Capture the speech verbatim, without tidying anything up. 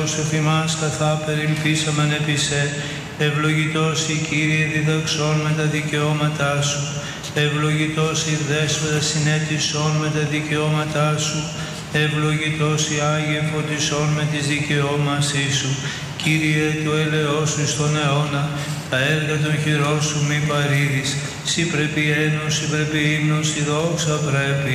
Εφημάς καθά περιλπίσαμεν επί σε, ευλογητός η Κύριε διδαξών με τα δικαιώματά σου, ευλογητός η Δέσποτα συνέτησόν με τα δικαιώματά σου, ευλογητός η Άγιε φωτισόν με τις δικαιώμασή σου. Κύριε του έλεος σου στον αιώνα, τα έργα των χειρών σου μη παρήδεις, σύ πρέπει ένωση, πρέπει ύμνος, η δόξα πρέπει.